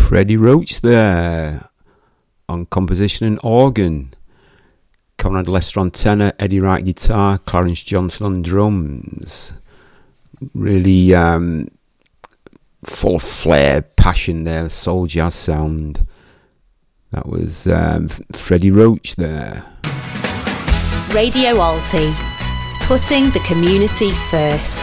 Freddie Roach there on composition and organ. Conrad Lester on tenor, Eddie Wright guitar, Clarence Johnson on drums. Really full of flair, passion there, soul jazz sound. That was Freddie Roach there. Radio Alti, putting the community first.